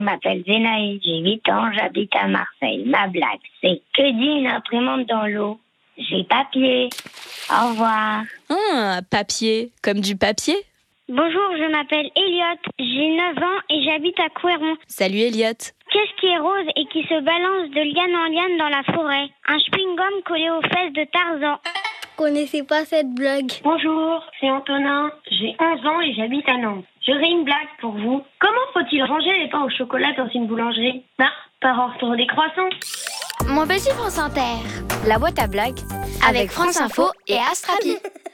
Je m'appelle Zénaï, j'ai 8 ans, j'habite à Marseille. Ma blague, c'est que dit une imprimante dans l'eau? J'ai papier. Au revoir. Papier, comme du papier? Bonjour, je m'appelle Elliot, j'ai 9 ans et j'habite à Couéron. Salut Elliot. Qu'est-ce qui est rose et qui se balance de liane en liane dans la forêt? Un chewing-gum collé aux fesses de Tarzan. Connaissez pas cette blague? Bonjour, c'est Antonin, j'ai 11 ans et j'habite à Nantes. J'aurais une blague pour vous. Comment faut-il ranger les pains au chocolat dans une boulangerie? Par ordre des croissants. Mon petit France Inter, la boîte à blagues, avec France Info et Astrapi.